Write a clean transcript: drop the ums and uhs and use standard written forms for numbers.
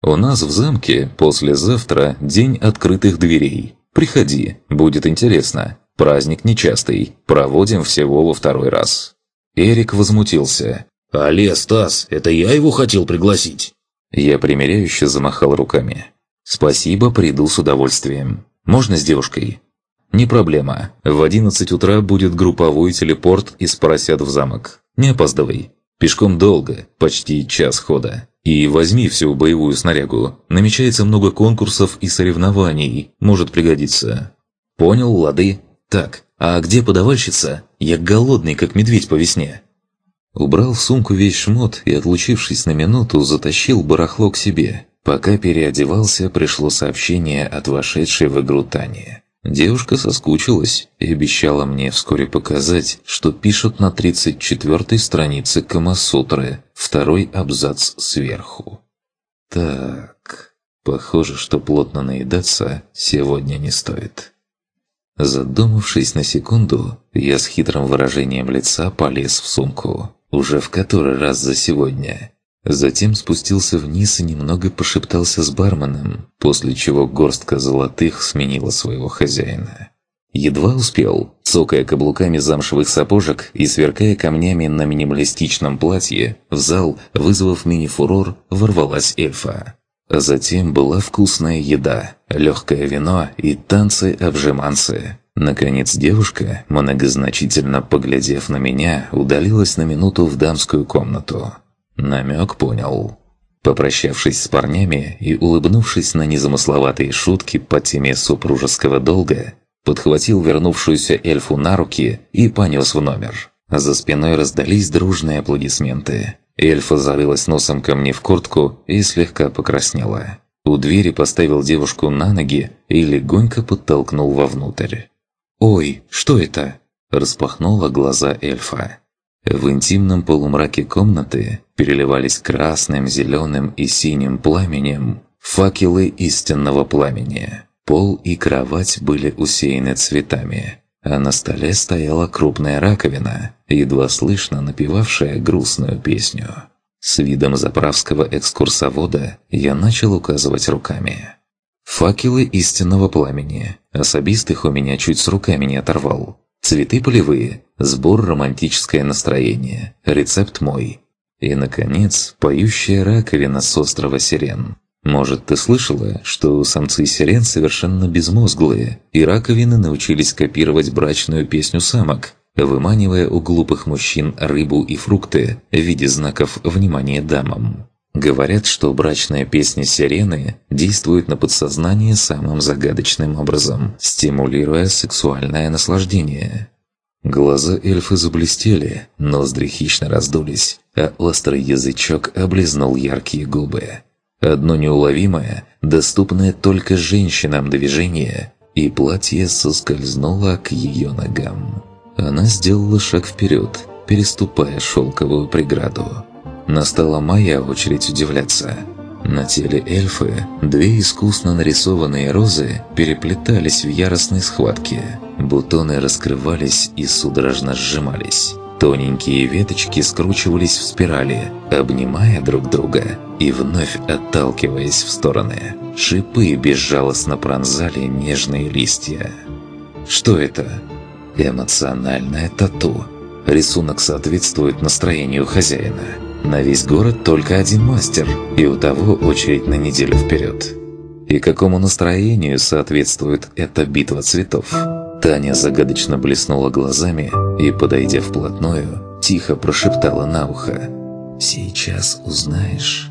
У нас в замке послезавтра день открытых дверей. Приходи, будет интересно. Праздник нечастый, проводим всего во второй раз». Эрик возмутился. «Алле, Стас, это я его хотел пригласить?» Я примиряюще замахал руками. «Спасибо, приду с удовольствием. Можно с девушкой?» «Не проблема. В 11 утра будет групповой телепорт из Поросят в замок. Не опаздывай. Пешком долго, почти час хода. И возьми всю боевую снарягу. Намечается много конкурсов и соревнований. Может пригодиться». «Понял, лады. Так, а где подавальщица? Я голодный, как медведь по весне». Убрал в сумку весь шмот и, отлучившись на минуту, затащил барахло к себе. Пока переодевался, пришло сообщение от вошедшей в игру Тани. Девушка соскучилась и обещала мне вскоре показать, что пишут на 34-й странице Камасутры, второй абзац сверху. Так, похоже, что плотно наедаться сегодня не стоит. Задумавшись на секунду, я с хитрым выражением лица полез в сумку. Уже в который раз за сегодня. Затем спустился вниз и немного пошептался с барменом, после чего горстка золотых сменила своего хозяина. Едва успел, цокая каблуками замшевых сапожек и сверкая камнями на минималистичном платье, в зал, вызвав мини-фурор, ворвалась эльфа. А затем была вкусная еда, легкое вино и танцы-обжиманцы. Наконец девушка, многозначительно поглядев на меня, удалилась на минуту в дамскую комнату. Намек понял. Попрощавшись с парнями и улыбнувшись на незамысловатые шутки по теме супружеского долга, подхватил вернувшуюся эльфу на руки и понес в номер. За спиной раздались дружные аплодисменты. Эльфа зарылась носом ко мне в куртку и слегка покраснела. У двери поставил девушку на ноги и легонько подтолкнул вовнутрь. «Ой, что это?» – распахнула глаза эльфа. В интимном полумраке комнаты переливались красным, зеленым и синим пламенем факелы истинного пламени. Пол и кровать были усеяны цветами, а на столе стояла крупная раковина, едва слышно напевавшая грустную песню. С видом заправского экскурсовода я начал указывать руками. Факелы истинного пламени. Особистых у меня чуть с руками не оторвал. Цветы полевые. Сбор романтическое настроение. Рецепт мой. И, наконец, поющая раковина с острова Сирен. Может, ты слышала, что самцы сирен совершенно безмозглые, и раковины научились копировать брачную песню самок, выманивая у глупых мужчин рыбу и фрукты в виде знаков внимания дамам. Говорят, что брачная песня сирены действует на подсознание самым загадочным образом, стимулируя сексуальное наслаждение. Глаза эльфы заблестели, ноздри хищно раздулись, а острый язычок облизнул яркие губы. Одно неуловимое, доступное только женщинам движение, и платье соскользнуло к ее ногам. Она сделала шаг вперед, переступая шелковую преграду. Настала моя очередь удивляться. На теле эльфы две искусно нарисованные розы переплетались в яростной схватке. Бутоны раскрывались и судорожно сжимались. Тоненькие веточки скручивались в спирали, обнимая друг друга и вновь отталкиваясь в стороны. Шипы безжалостно пронзали нежные листья. Что это? Эмоциональное тату. Рисунок соответствует настроению хозяина. На весь город только один мастер, и у того очередь на неделю вперед. И какому настроению соответствует эта битва цветов? Таня загадочно блеснула глазами и, подойдя вплотную, тихо прошептала на ухо: «Сейчас узнаешь».